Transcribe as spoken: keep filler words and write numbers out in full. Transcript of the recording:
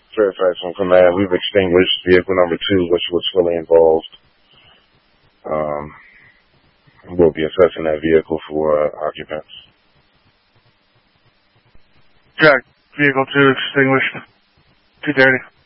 Fairfax on command. We've extinguished vehicle number two, which was fully involved. Um, we'll be assessing that vehicle for uh, occupants. Jack, vehicle two extinguished. two thirty.